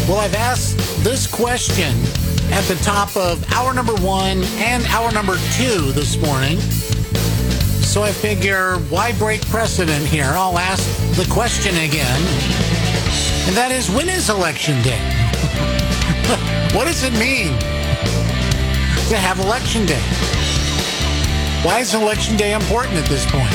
Well, I've asked this question at the top of hour number 1 and hour number 2 this morning. So I figure, why break precedent here? I'll ask the question again. And that is, when is Election Day? What does it mean to have Election Day? Why is Election Day important at this point?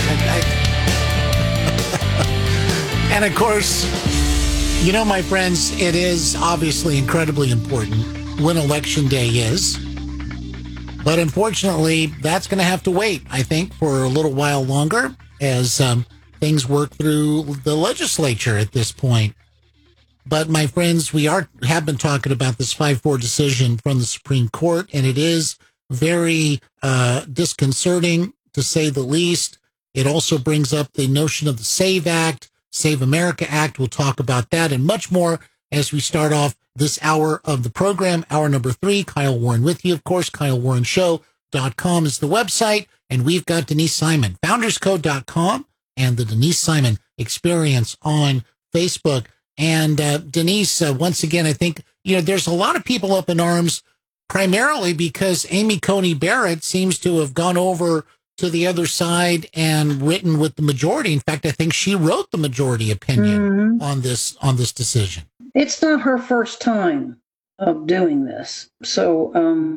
And of course, you know, my friends, it is obviously incredibly important when Election Day is. But unfortunately, that's going to have to wait, I think, for a little while longer as things work through the legislature at this point. But my friends, we have been talking about this 5-4 decision from the Supreme Court, and it is very disconcerting, to say the least. It also brings up the notion of the SAVE Act, Save America Act. We'll talk about that and much more as we start off this hour of the program. Hour number 3, Kyle Warren with you, of course. KyleWarrenShow.com is the website. And we've got Denise Simon, FoundersCode.com, and the Denise Simon Experience on Facebook. And Denise, once again, I think, you know, there's a lot of people up in arms, primarily because Amy Coney Barrett seems to have gone over to the other side and written with the majority. In fact, I think she wrote the majority opinion on this decision. It's not her first time of doing this. So,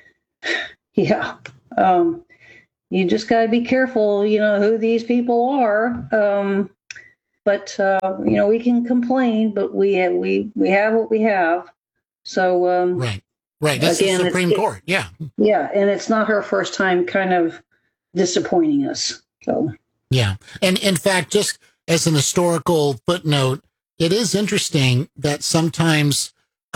you just got to be careful, you know, who these people are. But you know, we can complain, but we have what we have. So, right. That's again, the Supreme Court. Yeah. Yeah. And it's not her first time kind of disappointing us. So, yeah. And in fact, just as an historical footnote, it is interesting that sometimes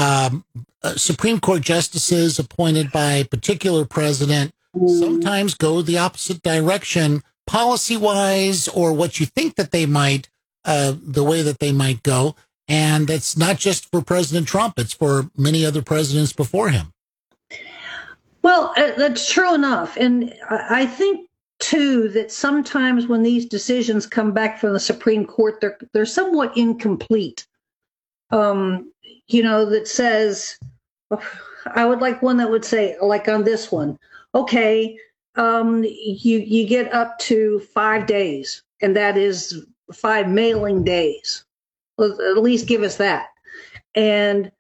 Supreme Court justices appointed by a particular president sometimes go the opposite direction policy-wise, or what you think that they might, the way that they might go. And that's not just for President Trump. It's for many other presidents before him. Well, that's true enough. And I think, too, that sometimes when these decisions come back from the Supreme Court, they're somewhat incomplete. You know, that says, I would like one that would say, like on this one, okay, you get up to 5 days, and that is 5 mailing days. At least give us that. And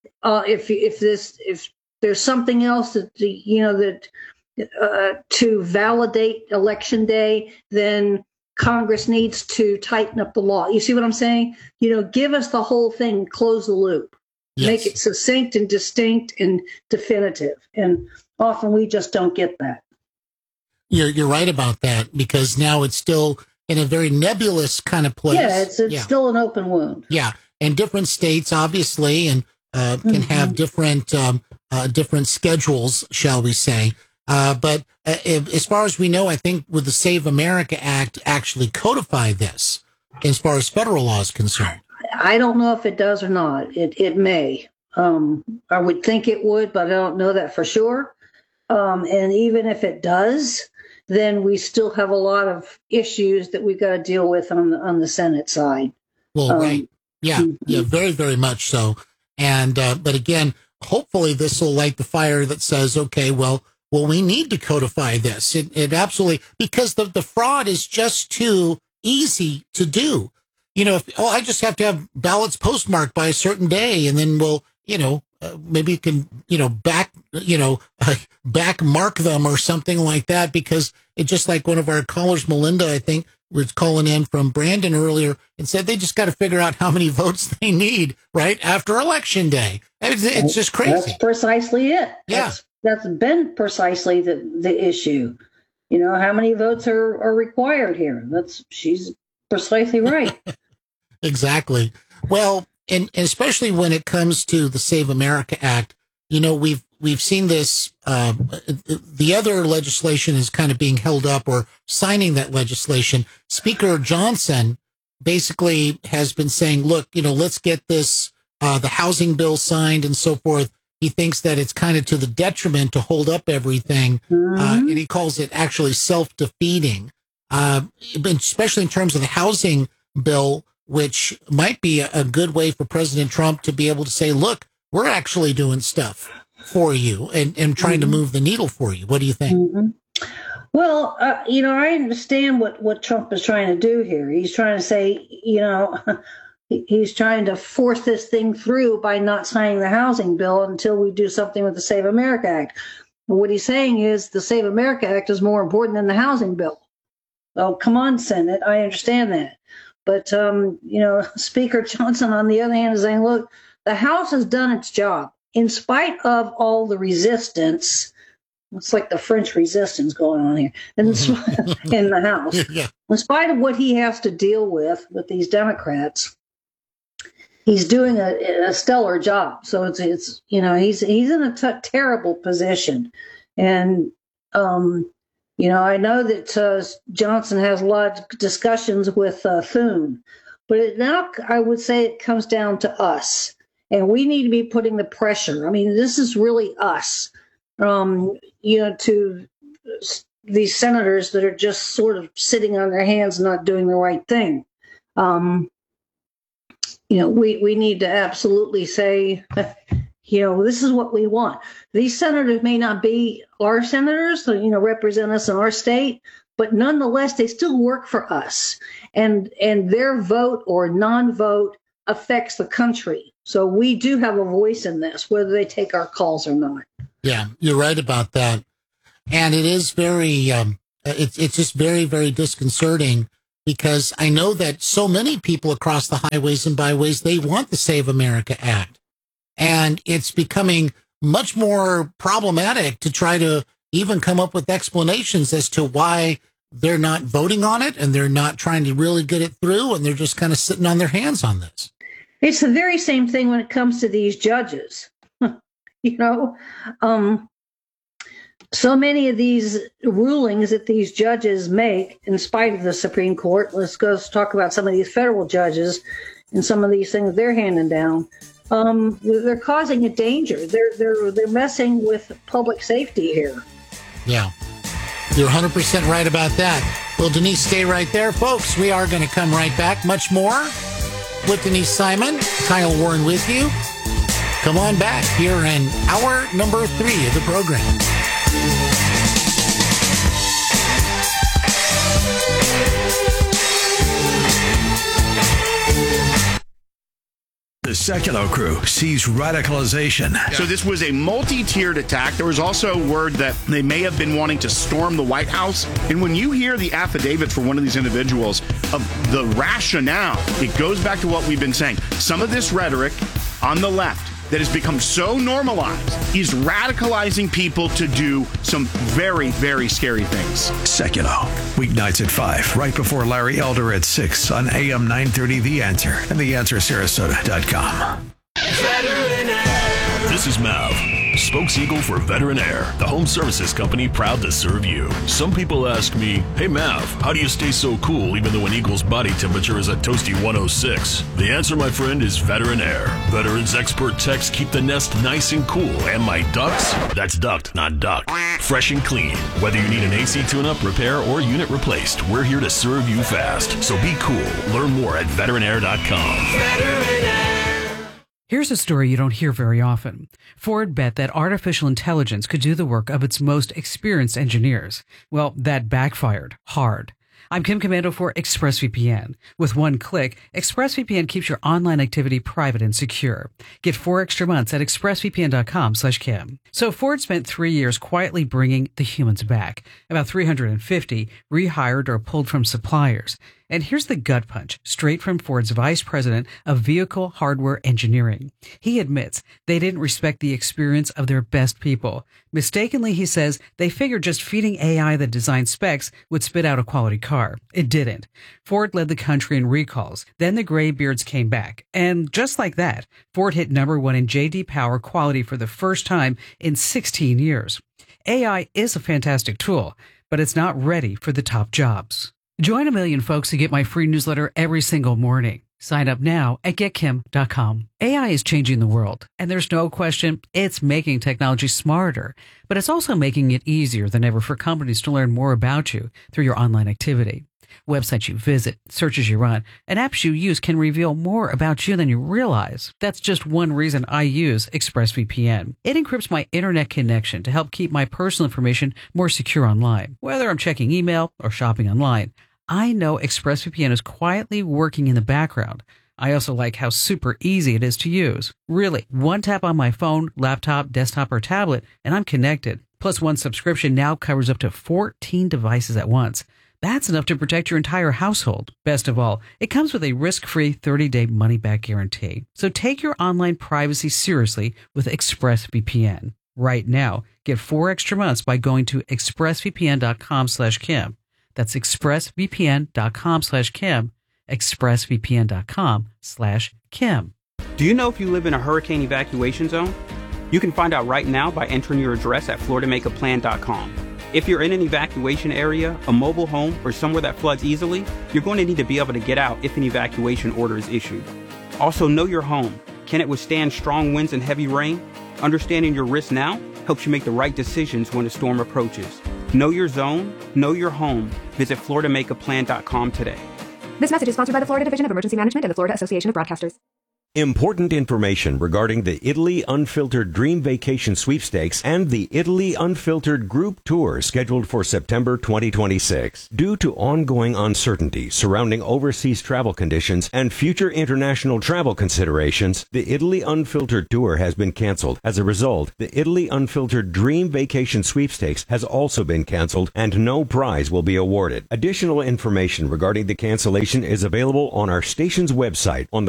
if there's something else that, you know, that to validate Election Day, then Congress needs to tighten up the law. You see what I'm saying? You know, give us the whole thing, close the loop, make it succinct and distinct and definitive. And often we just don't get that. You're right about that, because now it's still in a very nebulous kind of place. Yeah, it's still an open wound. Yeah, and different states, obviously, and can have different schedules, shall we say. But as far as we know, I think with the Save America Act actually codify this as far as federal law is concerned. I don't know if it does or not. It may. I would think it would, but I don't know that for sure. And even if it does, then we still have a lot of issues that we've got to deal with on the Senate side. Well, right. Yeah. Yeah, very, very much so. And, but again, hopefully this will light the fire that says, okay, well, we need to codify this. It absolutely, because the fraud is just too easy to do. You know, I just have to have ballots postmarked by a certain day, and then we'll, you know, maybe you can, back mark them or something like that, because it's just like one of our callers, Melinda, I think, was calling in from Brandon earlier and said they just got to figure out how many votes they need right after Election Day. It's just crazy. That's precisely it. Yeah. That's been precisely the issue. You know, how many votes are required here? She's precisely right. Exactly. Well, and especially when it comes to the Save America Act, you know, we've seen this, the other legislation is kind of being held up, or signing that legislation. Speaker Johnson basically has been saying, look, you know, let's get this, the housing bill signed and so forth. He thinks that it's kind of to the detriment to hold up everything. And he calls it actually self-defeating, especially in terms of the housing bill. which might be a good way for President Trump to be able to say, look, we're actually doing stuff for you and trying to move the needle for you. What do you think? Mm-hmm. Well, I understand what Trump is trying to do here. He's trying to say, he's trying to force this thing through by not signing the housing bill until we do something with the Save America Act. But what he's saying is the Save America Act is more important than the housing bill. Oh, come on, Senate. I understand that. But, Speaker Johnson, on the other hand, is saying, look, the House has done its job. In spite of all the resistance, it's like the French resistance going on here in the House. Yeah. In spite of what he has to deal with these Democrats, he's doing a stellar job. So it's he's in a terrible position. And, I know that Johnson has a lot of discussions with Thune, but now I would say it comes down to us. And we need to be putting the pressure. I mean, this is really us, to these senators that are just sort of sitting on their hands, not doing the right thing. We need to absolutely say, this is what we want. These senators may not be our senators, represent us in our state, but nonetheless, they still work for us. And their vote or non-vote affects the country. So we do have a voice in this, whether they take our calls or not. Yeah, you're right about that. And it is very, it's just very, very disconcerting because I know that so many people across the highways and byways, they want the Save America Act. And it's becoming much more problematic to try to even come up with explanations as to why they're not voting on it and they're not trying to really get it through and they're just kind of sitting on their hands on this. It's the very same thing when it comes to these judges. So many of these rulings that these judges make, in spite of the Supreme Court, let's talk about some of these federal judges and some of these things they're handing down. They're causing a danger. They're messing with public safety here. Yeah, you're 100% right about that. Well, Denise, stay right there, folks. We are going to come right back. Much more with Denise Simon, Kyle Warren with you. Come on back here in hour number 3 of the program. The Sekulow crew sees radicalization. So this was a multi-tiered attack. There was also word that they may have been wanting to storm the White House. And when you hear the affidavits from one of these individuals of the rationale, it goes back to what we've been saying. Some of this rhetoric on the left that has become so normalized is radicalizing people to do some very, very scary things. Sekulow, weeknights at 5, right before Larry Elder at 6 on AM 930 The Answer and TheAnswerSarasota.com. This is Mav, Spokeseagull for Veteran Air, the home services company proud to serve you. Some people ask me, hey Mav, how do you stay so cool even though an eagle's body temperature is a toasty 106? The answer, my friend, is Veteran Air. Veterans expert techs keep the nest nice and cool, and my ducts, that's duct, not duck, fresh and clean. Whether you need an AC tune-up, repair, or unit replaced, we're here to serve you fast. So be cool. Learn more at veteranair.com. Veteran Air. Here's a story you don't hear very often. Ford bet that artificial intelligence could do the work of its most experienced engineers. Well, that backfired hard. I'm Kim Commando for ExpressVPN. With one click, ExpressVPN keeps your online activity private and secure. Get 4 extra months at expressvpn.com/Kim. So Ford spent 3 years quietly bringing the humans back. About 350 rehired or pulled from suppliers. And here's the gut punch, straight from Ford's Vice President of Vehicle Hardware Engineering. He admits they didn't respect the experience of their best people. Mistakenly, he says, they figured just feeding AI the design specs would spit out a quality car. It didn't. Ford led the country in recalls. Then the graybeards came back. And just like that, Ford hit #1 in J.D. Power quality for the first time in 16 years. AI is a fantastic tool, but it's not ready for the top jobs. Join a million folks who get my free newsletter every single morning. Sign up now at getkim.com. AI is changing the world, and there's no question it's making technology smarter, but it's also making it easier than ever for companies to learn more about you through your online activity. Websites you visit, searches you run, and apps you use can reveal more about you than you realize. That's just one reason I use ExpressVPN. It encrypts my internet connection to help keep my personal information more secure online. Whether I'm checking email or shopping online, I know ExpressVPN is quietly working in the background. I also like how super easy it is to use. Really, one tap on my phone, laptop, desktop, or tablet, and I'm connected. Plus, one subscription now covers up to 14 devices at once. That's enough to protect your entire household. Best of all, it comes with a risk-free 30-day money-back guarantee. So take your online privacy seriously with ExpressVPN. Right now, get 4 extra months by going to expressvpn.com/Kim. That's expressvpn.com/Kim. expressvpn.com/Kim. Do you know if you live in a hurricane evacuation zone? You can find out right now by entering your address at floridamakeaplan.com. If you're in an evacuation area, a mobile home, or somewhere that floods easily, you're going to need to be able to get out if an evacuation order is issued. Also, know your home. Can it withstand strong winds and heavy rain? Understanding your risk now helps you make the right decisions when a storm approaches. Know your zone, know your home. Visit floridamakeaplan.com today. This message is sponsored by the Florida Division of Emergency Management and the Florida Association of Broadcasters. Important information regarding the Italy Unfiltered Dream Vacation Sweepstakes and the Italy Unfiltered Group Tour scheduled for September 2026. Due to ongoing uncertainty surrounding overseas travel conditions and future international travel considerations, the Italy Unfiltered Tour has been canceled. As a result, the Italy Unfiltered Dream Vacation Sweepstakes has also been canceled and no prize will be awarded. Additional information regarding the cancellation is available on our station's website on the